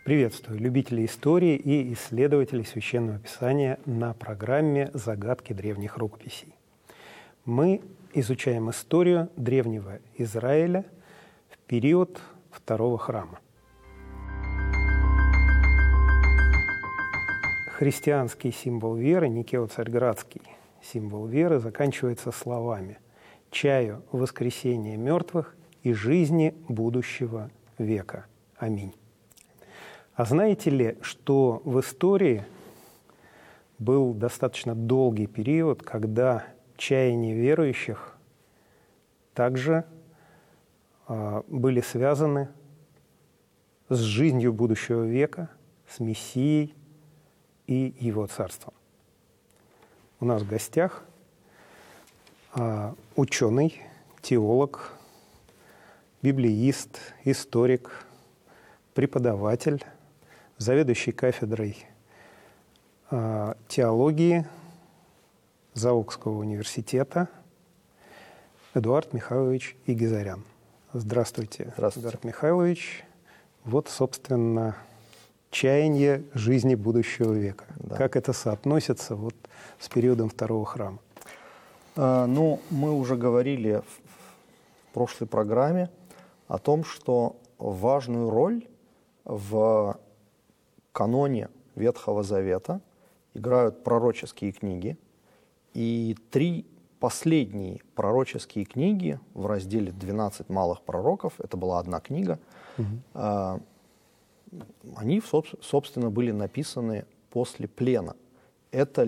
Приветствую любителей истории и исследователей Священного Писания на программе «Загадки древних рукописей». Мы изучаем историю древнего Израиля в период Второго храма. Христианский символ веры, Никео-Царьградский символ веры, заканчивается словами «Чаю воскресения мертвых и жизни будущего века. Аминь». А знаете ли, что в истории был достаточно долгий период, когда чаяния верующих также были связаны с жизнью будущего века, с Мессией и Его Царством? У нас в гостях ученый, теолог, библеист, историк, преподаватель, заведующий кафедрой теологии Заокского университета Эдуард Михайлович Игизарян. Здравствуйте, Эдуард Михайлович. Вот, собственно, чаяние жизни будущего века. Да. Как это соотносится вот с периодом Второго храма? Мы уже говорили в прошлой программе о том, что важную роль в каноне Ветхого Завета играют пророческие книги. И 3 последние пророческие книги в разделе «12 малых пророков», это была одна книга, они, собственно, были написаны после плена. Это